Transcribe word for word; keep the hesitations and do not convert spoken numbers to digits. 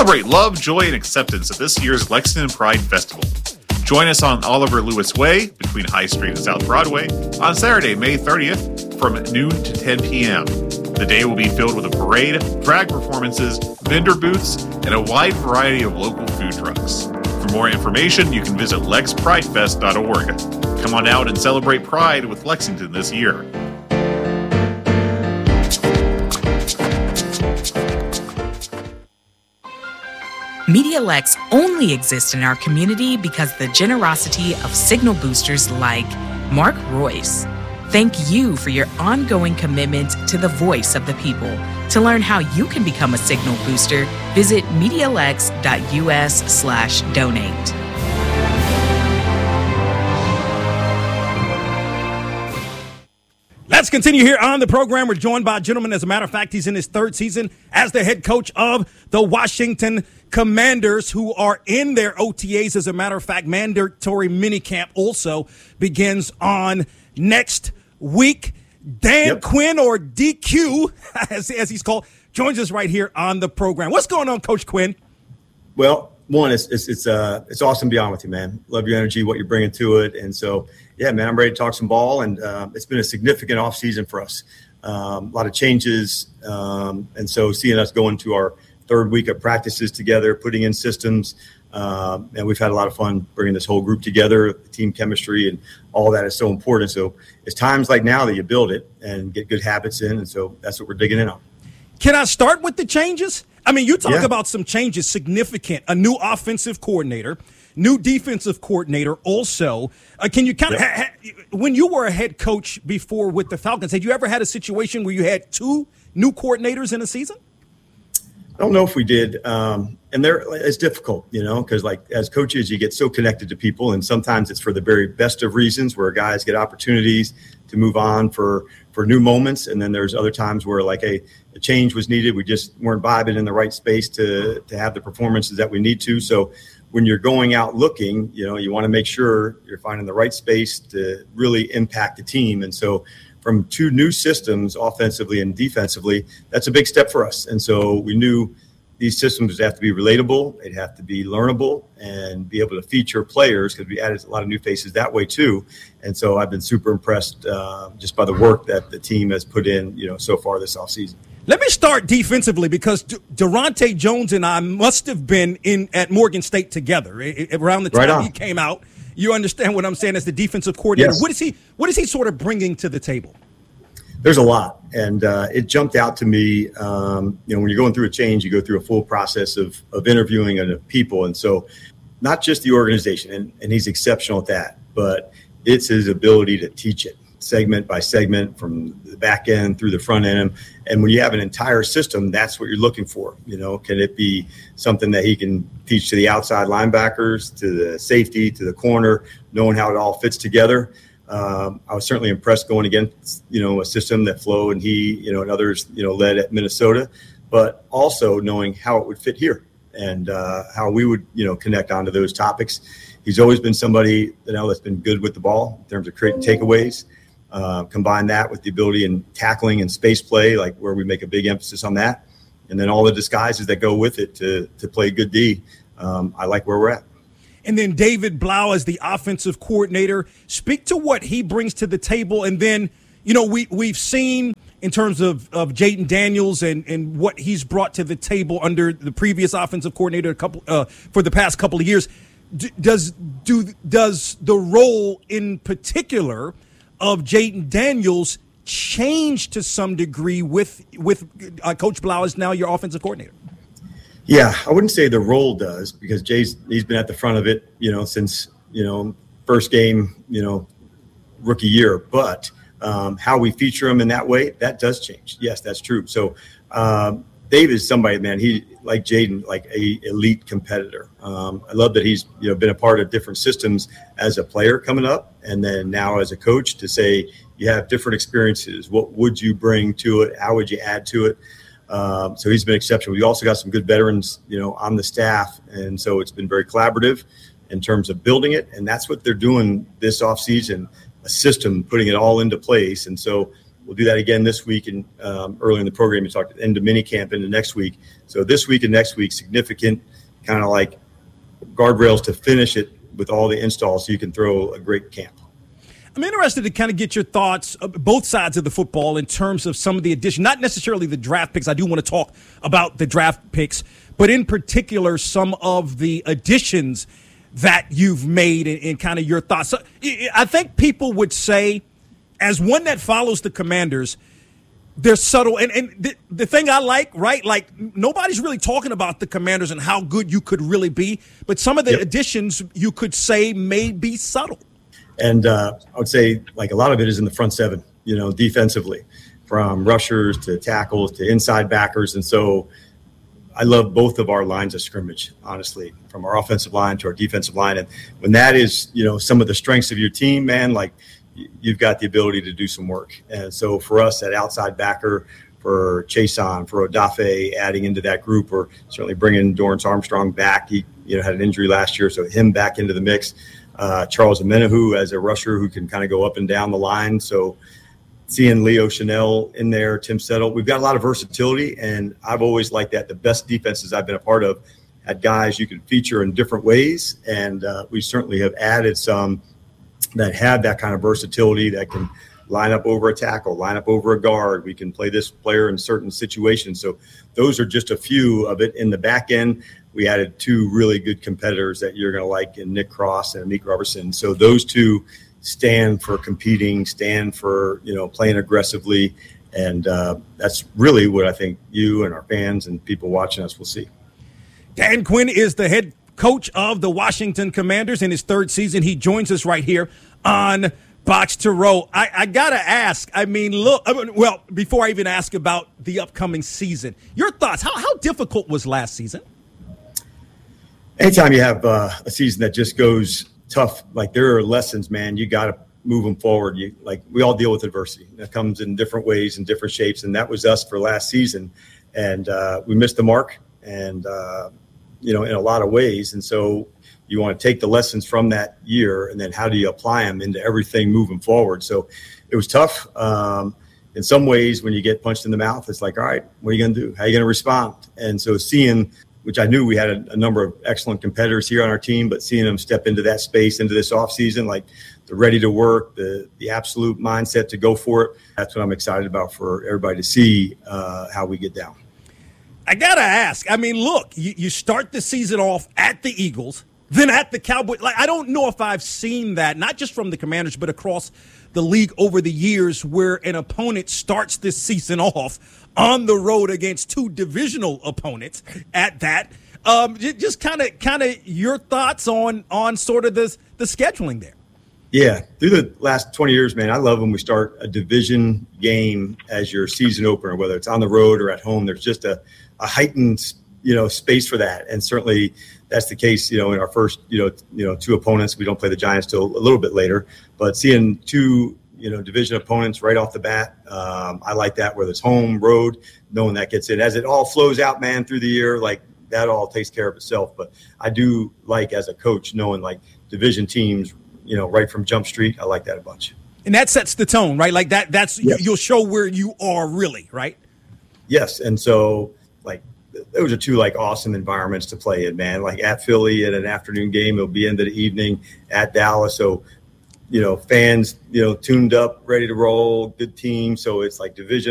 Celebrate love, joy, and acceptance at this year's Lexington Pride Festival. Join us on Oliver Lewis Way between High Street and South Broadway on Saturday, May thirtieth from noon to ten p.m. The day will be filled with a parade, drag performances, vendor booths, and a wide variety of local food trucks. For more information, you can visit lex pride fest dot org. Come on out and celebrate Pride with Lexington this year. MediaLex only exists in our community because of the generosity of signal boosters like Mark Royce. Thank you for your ongoing commitment to the voice of the people. To learn how you can become a signal booster, visit medialex.us slash donate. Let's continue here on the program. We're joined by a gentleman. As a matter of fact, he's in his third season as the head coach of the Washington Commanders, who are in their O T As. As a matter of fact, mandatory minicamp also begins on next week. Dan yep. Quinn, or D Q, as, as he's called, joins us right here on the program. What's going on, Coach Quinn? Well, one, it's it's it's, uh, it's awesome to be on with you, man. Love your energy, what you're bringing to it. And so, yeah, man, I'm ready to talk some ball. And uh, it's been a significant offseason for us. Um, a lot of changes. Um, and so seeing us go into our third week of practices together, putting in systems. Um, and we've had a lot of fun bringing this whole group together, team chemistry, and all that is so important. So it's times like now that you build it and get good habits in. And so that's what we're digging in on. Can I start with the changes? I mean, you talk yeah. about some changes, significant, a new offensive coordinator, new defensive coordinator also. Uh, can you kind of, yeah. ha- ha- when you were a head coach before with the Falcons, had you ever had a situation where you had two new coordinators in a season? I don't know if we did. Um, and there, it's difficult, you know, because like as coaches, you get so connected to people, and sometimes it's for the very best of reasons where guys get opportunities to move on for, for new moments. And then there's other times where like a, a change was needed. We just weren't vibing in the right space to, to have the performances that we need to. So when you're going out looking, you know, you want to make sure you're finding the right space to really impact the team. And so from two new systems, offensively and defensively, that's a big step for us. And so we knew these systems have to be relatable, they'd have to be learnable, and be able to feature players, because we added a lot of new faces that way too. And so I've been super impressed uh, just by the work that the team has put in, you know, so far this offseason. Let me start defensively, because D- Durante Jones and I must have been in at Morgan State together it, it, around the time right he came out. You understand what I'm saying as the defensive coordinator. Yes. What is he? What is he sort of bringing to the table? There's a lot, and uh, it jumped out to me. Um, you know, when you're going through a change, you go through a full process of of interviewing and of people, and so not just the organization, and, and he's exceptional at that, but it's his ability to teach it segment by segment, from the back end through the front end. And when you have an entire system, that's what you're looking for. You know, can it be something that he can teach to the outside linebackers, to the safety, to the corner, knowing how it all fits together? Um, I was certainly impressed going against, you know, a system that Flo and he, you know, and others, you know, led at Minnesota, but also knowing how it would fit here and uh, how we would, you know, connect onto those topics. He's always been somebody, you know, that's been good with the ball in terms of creating takeaways. Uh, combine that with the ability in tackling and space play, like where we make a big emphasis on that, and then all the disguises that go with it to to play good D. Um, I like where we're at. And then David Blau as the offensive coordinator. Speak to what he brings to the table. And then, you know, we, we've seen in terms of, of Jayden Daniels and, and what he's brought to the table under the previous offensive coordinator a couple uh, for the past couple of years. D- does do does the role in particular of Jayden Daniels change to some degree with with uh, Coach Blau as now your offensive coordinator? Yeah, I wouldn't say the role does, because Jay's he's been at the front of it, you know, since, you know, first game, you know, rookie year. But um, how we feature him in that way, that does change. Yes, that's true. So um, Dave is somebody, man, he like Jayden, like a elite competitor. Um, I love that he's, you know, been a part of different systems as a player coming up, and then now as a coach to say you have different experiences. What would you bring to it? How would you add to it? Um, so he's been exceptional. We also got some good veterans, you know, on the staff, and so it's been very collaborative in terms of building it, and that's what they're doing this offseason, a system, putting it all into place. And so we'll do that again this week. And um, early in the program, you talked into mini camp into next week. So this week and next week, significant kind of like guardrails to finish it with all the installs so you can throw a great camp. I'm interested to kind of get your thoughts, uh, both sides of the football, in terms of some of the additions, not necessarily the draft picks. I do want to talk about the draft picks, but in particular, some of the additions that you've made and, and kind of your thoughts. So, I think people would say, as one that follows the Commanders, they're subtle. And, and the, the thing I like, right, like nobody's really talking about the Commanders and how good you could really be, but some of the yep. additions you could say may be subtle. And uh, I would say, like, a lot of it is in the front seven, you know, defensively, from rushers to tackles to inside backers. And so I love both of our lines of scrimmage, honestly, from our offensive line to our defensive line. And when that is, you know, some of the strengths of your team, man, like, you've got the ability to do some work. And so for us, that outside backer, for Chason, for Odafe, adding into that group, or certainly bringing Dorrance Armstrong back. He, you know, had an injury last year, so him back into the mix. Uh, Charles Amenahu as a rusher who can kind of go up and down the line. So seeing Leo Chanel in there, Tim Settle, we've got a lot of versatility, and I've always liked that. The best defenses I've been a part of had guys you could feature in different ways, and uh, we certainly have added some that have that kind of versatility that can line up over a tackle, line up over a guard. We can play this player in certain situations. So those are just a few of it. In the back end, we added two really good competitors that you're going to like in Nick Cross and Amik Robertson. So those two stand for competing, stand for, you know, playing aggressively. And uh, that's really what I think you and our fans and people watching us will see. Dan Quinn is the head coach of the Washington Commanders in his third season. He joins us right here on Box to Row. I, I got to ask, I mean, look, I mean, well, before I even ask about the upcoming season, your thoughts, how, how difficult was last season? Anytime you have uh, a season that just goes tough, like there are lessons, man, you got to move them forward. You like we all deal with adversity. That comes in different ways and different shapes, and that was us for last season. And uh, we missed the mark, and uh, you know, in a lot of ways. And so you want to take the lessons from that year, and then how do you apply them into everything moving forward? So it was tough. Um, in some ways, when you get punched in the mouth, it's like, all right, what are you going to do? How are you going to respond? And so seeing, which I knew we had a, a number of excellent competitors here on our team, but seeing them step into that space, into this offseason, like they're ready to work, the the absolute mindset to go for it, that's what I'm excited about for everybody to see uh, how we get down. I got to ask, I mean, look, you, you start the season off at the Eagles, then at the Cowboys. Like, I don't know if I've seen that, not just from the Commanders, but across the league over the years, where an opponent starts this season off on the road against two divisional opponents at that. Um, just kind of kind of your thoughts on on sort of the, the scheduling there. Yeah, through the last twenty years, man, I love when we start a division game as your season opener, whether it's on the road or at home. There's just a, a heightened, you know, space for that. And certainly that's the case, you know, in our first, you know, you know, two opponents. We don't play the Giants till a little bit later, but seeing two, you know, division opponents right off the bat, um, I like that, whether it's home, road, knowing that gets in. As it all flows out, man, through the year, like that all takes care of itself. But I do like, as a coach, knowing like division teams, you know, right from Jump Street. I like that a bunch. And that sets the tone, right? Like that, that's, yes. You'll show where you are really, right? Yes. And so, like, those are two, like, awesome environments to play in, man. Like, at Philly at an afternoon game, it'll be into the evening at Dallas. So, you know, fans, you know, tuned up, ready to roll, good team. So it's like division